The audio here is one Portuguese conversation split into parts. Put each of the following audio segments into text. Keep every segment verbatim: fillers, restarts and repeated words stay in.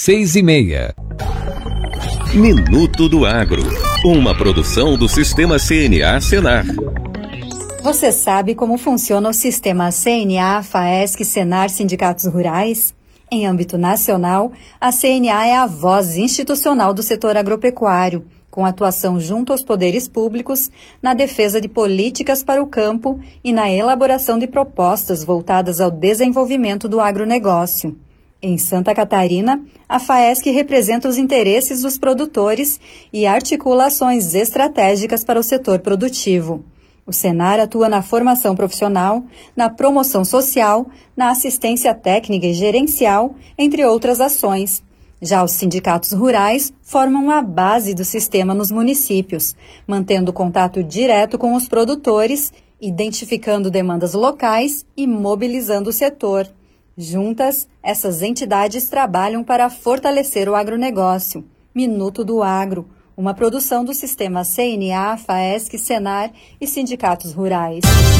seis e meia. Minuto do Agro, uma produção do Sistema C N A Senar. Você sabe como funciona o sistema C N A, FAESC, Senar, Sindicatos Rurais? Em âmbito nacional, a C N A é a voz institucional do setor agropecuário, com atuação junto aos poderes públicos, na defesa de políticas para o campo e na elaboração de propostas voltadas ao desenvolvimento do agronegócio. Em Santa Catarina, a FAESC representa os interesses dos produtores e articula ações estratégicas para o setor produtivo. O Senar atua na formação profissional, na promoção social, na assistência técnica e gerencial, entre outras ações. Já os sindicatos rurais formam a base do sistema nos municípios, mantendo contato direto com os produtores, identificando demandas locais e mobilizando o setor. Juntas, essas entidades trabalham para fortalecer o agronegócio. Minuto do Agro, uma produção do Sistema C N A, FAESC, Senar e Sindicatos Rurais.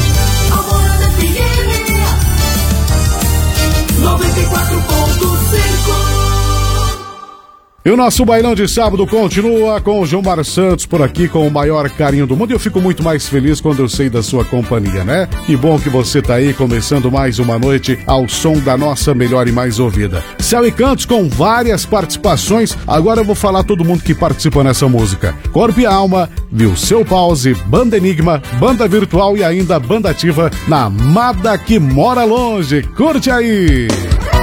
noventa e quatro ponto cinco. E o nosso bailão de sábado continua com o Gilmar Santos por aqui com o maior carinho do mundo. E eu fico muito mais feliz quando eu sei da sua companhia, né? Que bom que você tá aí começando mais uma noite ao som da nossa melhor e mais ouvida. Céu e Cantos com várias participações. Agora eu vou falar todo mundo que participa nessa música. Corpo e Alma, Vilseu Pause, Banda Enigma, Banda Virtual e ainda Banda Ativa na Amada que Mora Longe. Curte aí!